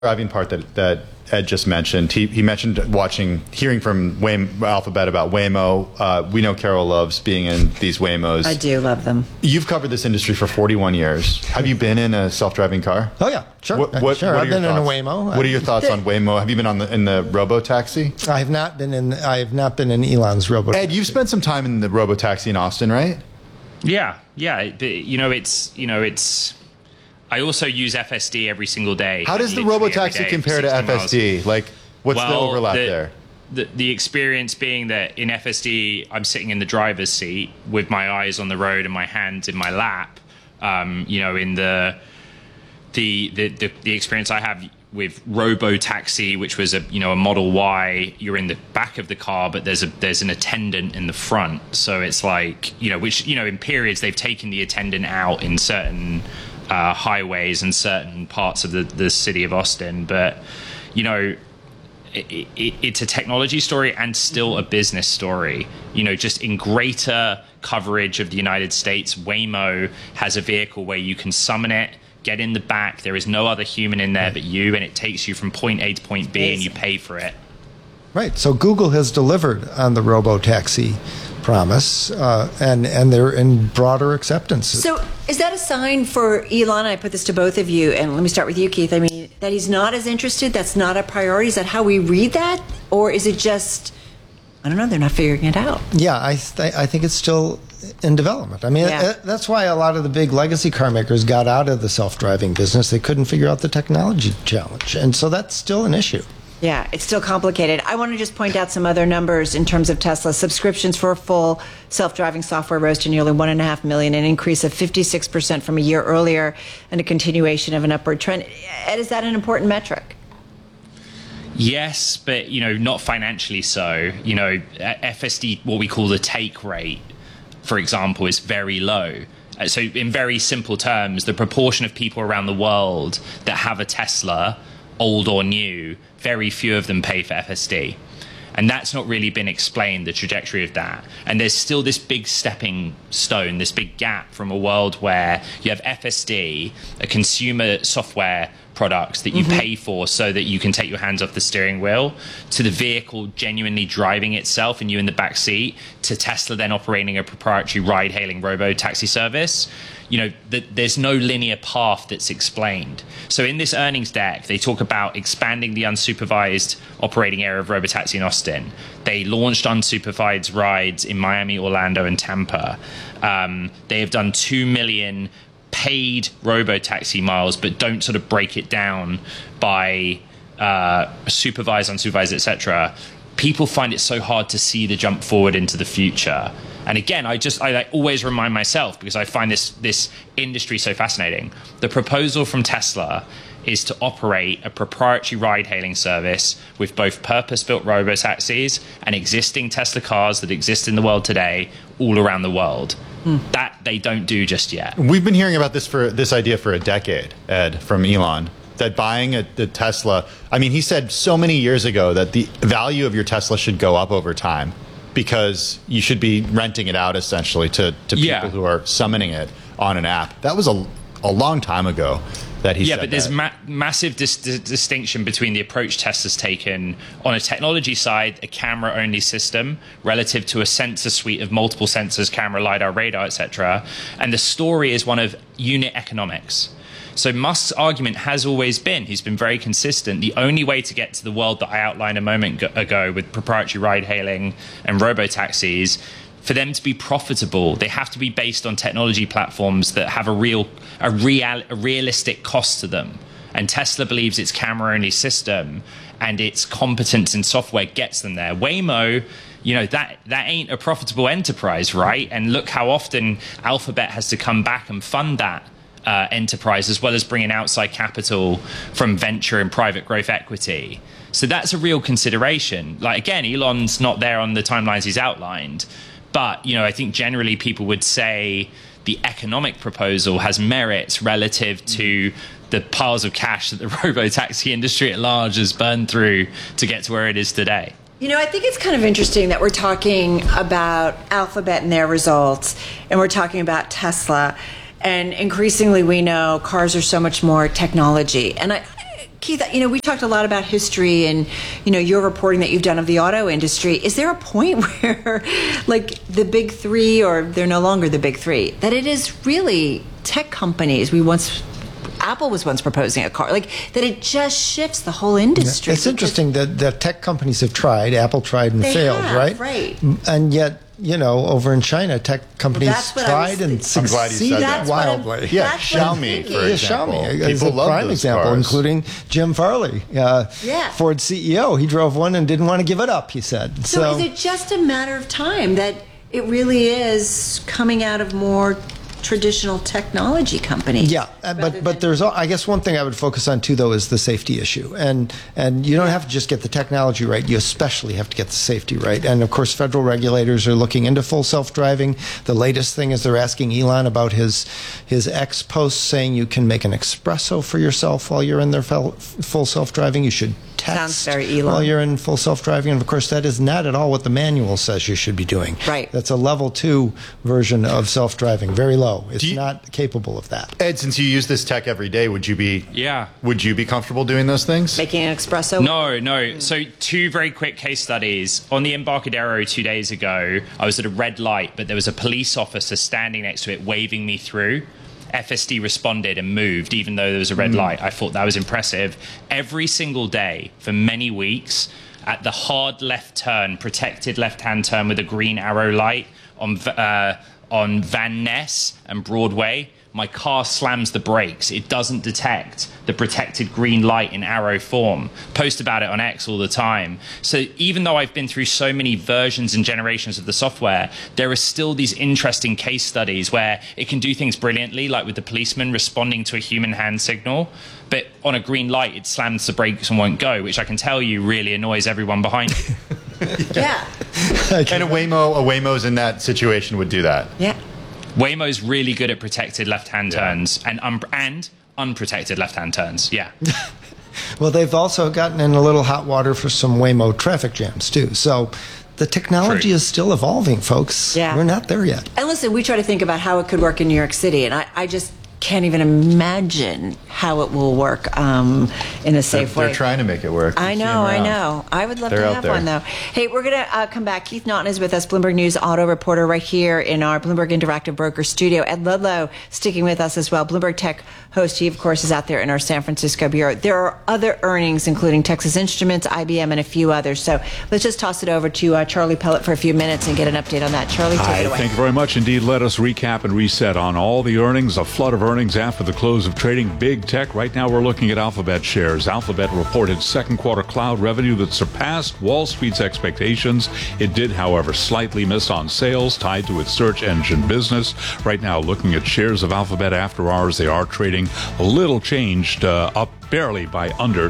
driving part that Ed just mentioned. He mentioned hearing from Alphabet about Waymo. We know Carol loves being in these Waymos. I do love them. You've covered this industry for 41 years. Have you been in a self-driving car? Oh yeah, sure. Sure. I've been in a Waymo. What are your thoughts on Waymo? Have you been in the robo-taxi? I have not been in Elon's robo. Ed, you've spent some time in the robo-taxi in Austin, right? Yeah. It's. I also use FSD every single day. How does the robo-taxi compare to FSD? Like, what's the overlap there? The experience being that in FSD, I'm sitting in the driver's seat with my eyes on the road and my hands in my lap. In the experience I have with robo-taxi, which was a Model Y, you're in the back of the car, but there's an attendant in the front. So it's like, in periods they've taken the attendant out in certain highways and certain parts of the city of Austin, but it's a technology story and still a business story. Just in greater coverage of the United States, Waymo has a vehicle where you can summon it, get in the back, there is no other human in there but you, and it takes you from point A to point B, and you pay for it. Right. So Google has delivered on the robo-taxi promise, and they're in broader acceptance. So is that a sign for Elon? I put this to both of you, and let me start with you, Keith. I mean, that he's not as interested, that's not a priority? Is that how we read that? Or is it just, I don't know, they're not figuring it out? Yeah, I think it's still in development. I mean, that's why a lot of the big legacy car makers got out of the self-driving business. They couldn't figure out the technology challenge. And so that's still an issue. Yeah, it's still complicated. I want to just point out some other numbers in terms of Tesla. Subscriptions for full self-driving software rose to nearly 1.5 million, an increase of 56% from a year earlier, and a continuation of an upward trend. Ed, is that an important metric? Yes, but not financially so. FSD, what we call the take rate, for example, is very low. So in very simple terms, the proportion of people around the world that have a Tesla, old or new, very few of them pay for FSD. And that's not really been explained, the trajectory of that. And there's still this big stepping stone, this big gap from a world where you have FSD, a consumer software product that you pay for so that you can take your hands off the steering wheel, to the vehicle genuinely driving itself and you in the back seat, to Tesla then operating a proprietary ride-hailing robo-taxi service. There's no linear path that's explained. So in this earnings deck, they talk about expanding the unsupervised operating area of robotaxi in Austin. They launched unsupervised rides in Miami, Orlando, and Tampa. They have done 2 million paid robotaxi miles, but don't sort of break it down by supervised, unsupervised, etc. People find it so hard to see the jump forward into the future. And again, I always remind myself, because I find this industry so fascinating. The proposal from Tesla is to operate a proprietary ride-hailing service with both purpose-built robotaxis and existing Tesla cars that exist in the world today all around the world. That they don't do just yet. We've been hearing about this idea for a decade, Ed, from Elon, that buying the Tesla, I mean, he said so many years ago that the value of your Tesla should go up over time, because you should be renting it out essentially to people who are summoning it on an app. That was a long time ago that he said but there's massive distinction between the approach Tesla's taken on a technology side, a camera-only system, relative to a sensor suite of multiple sensors, camera, LiDAR, radar, etc. And the story is one of unit economics. So Musk's argument has always been, he's been very consistent, the only way to get to the world that I outlined a moment ago with proprietary ride-hailing and robo-taxis, for them to be profitable, they have to be based on technology platforms that have a realistic cost to them. And Tesla believes its camera-only system and its competence in software gets them there. Waymo, that ain't a profitable enterprise, right? And look how often Alphabet has to come back and fund that enterprise, as well as bringing outside capital from venture and private growth equity. So that's a real consideration. Like, again, Elon's not there on the timelines he's outlined. But, I think generally people would say the economic proposal has merits relative to the piles of cash that the robo-taxi industry at large has burned through to get to where it is today. I think it's kind of interesting that we're talking about Alphabet and their results, and we're talking about Tesla. And increasingly we know cars are so much more technology. And Keith, we talked a lot about history and, your reporting that you've done of the auto industry. Is there a point where, like, the big three, or they're no longer the big three, that it is really tech companies? Apple was once proposing a car, like that it just shifts the whole industry. It's interesting that tech companies have tried. Apple tried and failed, right? Right. And yet, over in China, tech companies tried and succeeded wildly. Yeah, Xiaomi, for example. Xiaomi is a prime example, including Jim Farley, Ford CEO. He drove one and didn't want to give it up, he said. So is it just a matter of time that it really is coming out of more traditional technology companies? Yeah, but there's, I guess, one thing I would focus on too, though, is the safety issue. And you don't have to just get the technology right; you especially have to get the safety right. And of course, federal regulators are looking into full self-driving. The latest thing is they're asking Elon about his X post saying you can make an espresso for yourself while you're in their full self-driving. You should text while you're in full self-driving. And of course, that is not at all what the manual says you should be doing. Right. That's a level 2 version of self-driving, very low. It's not capable of that. Ed, since you use this tech every day, would you be comfortable doing those things? Making an espresso? No. So 2 very quick case studies. On the Embarcadero 2 days ago, I was at a red light, but there was a police officer standing next to it waving me through. FSD responded and moved, even though there was a red light. I thought that was impressive. Every single day for many weeks, at the hard left turn, protected left-hand turn with a green arrow light on Van Ness and Broadway, my car slams the brakes. It doesn't detect the protected green light in arrow form. Post about it on X all the time. So even though I've been through so many versions and generations of the software, there are still these interesting case studies where it can do things brilliantly, like with the policeman responding to a human hand signal. But on a green light, it slams the brakes and won't go, which I can tell you really annoys everyone behind you. Yeah. And a Waymo's in that situation would do that. Yeah. Waymo's really good at protected left-hand turns and unprotected left-hand turns. Yeah. Well, they've also gotten in a little hot water for some Waymo traffic jams too. So the technology is still evolving, folks. Yeah. We're not there yet. And listen, we try to think about how it could work in New York City, and I just can't even imagine how it will work in a safe way. They're trying to make it work. I know. I would love to have one, though. Hey, we're going to come back. Keith Naughton is with us, Bloomberg News auto reporter, right here in our Bloomberg Interactive Broker studio. Ed Ludlow sticking with us as well, Bloomberg Tech host. He, of course, is out there in our San Francisco bureau. There are other earnings, including Texas Instruments, IBM, and a few others. So let's just toss it over to Charlie Pellet for a few minutes and get an update on that. Charlie, take it away. Thank you very much indeed. Let us recap and reset on all the earnings, a flood of earnings after the close of trading. Big tech. Right now we're looking at Alphabet shares. Alphabet reported second quarter cloud revenue that surpassed Wall Street's expectations. It did, however, slightly miss on sales tied to its search engine business. Right now, looking at shares of Alphabet after hours, they are trading a little changed, up barely by under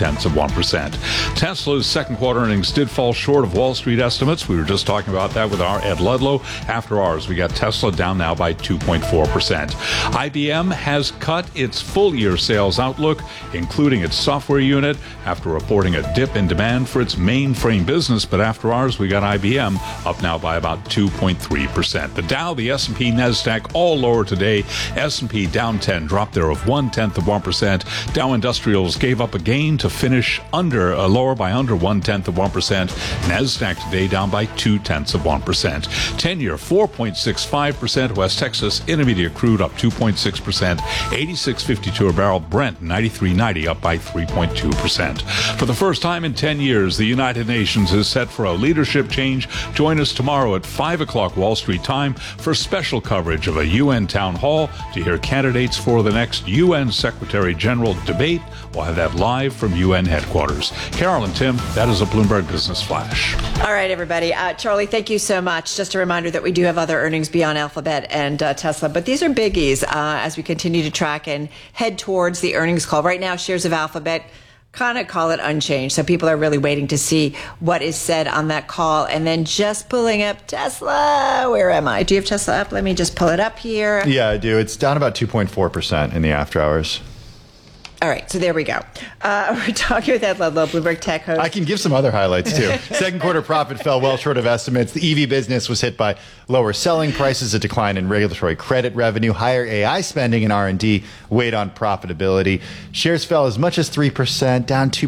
0.2%. Tesla's second quarter earnings did fall short of Wall Street estimates. We were just talking about that with our Ed Ludlow. After hours, we got Tesla down now by 2.4%. IBM has cut its full-year sales outlook, including its software unit, after reporting a dip in demand for its mainframe business. But after hours, we got IBM up now by about 2.3%. The Dow, the S&P, NASDAQ all lower today. S&P down 10, dropped there of 0.1%. Dow Industrials gave up a gain to finish lower by under 0.1%. NASDAQ today down by 0.2%. 10-year 4.65%. West Texas Intermediate crude up 2.6%. 86.52 a barrel. Brent 93.90 up by 3.2%. For the first time in 10 years, the United Nations is set for a leadership change. Join us tomorrow at 5 o'clock Wall Street time for special coverage of a UN town hall to hear candidates for the next UN Secretary General debate. We'll have that live from UN headquarters. Carol and Tim, that is a Bloomberg Business Flash. All right, everybody. Charlie, thank you so much. Just a reminder that we do have other earnings beyond Alphabet and Tesla, but these are biggies as we continue to track and head towards the earnings call. Right now, shares of Alphabet kind of call it unchanged. So people are really waiting to see what is said on that call. And then just pulling up Tesla. Where am I? Do you have Tesla up? Let me just pull it up here. Yeah, I do. It's down about 2.4% in the after hours. All right, so there we go. We're talking with Ed Ludlow, Bloomberg Tech host. I can give some other highlights too. Second quarter profit fell well short of estimates. The EV business was hit by lower selling prices, a decline in regulatory credit revenue, higher AI spending and R&D weighed on profitability. Shares fell as much as 3%, down 2%